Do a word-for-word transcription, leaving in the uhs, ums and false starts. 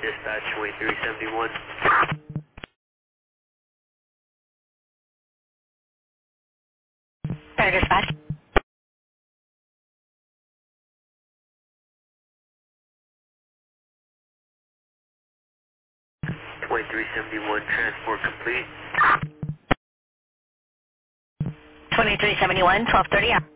Dispatch twenty-three seventy-one. Fair dispatch. twenty-three seventy-one, transport complete. twenty-three seventy-one, twelve thirty.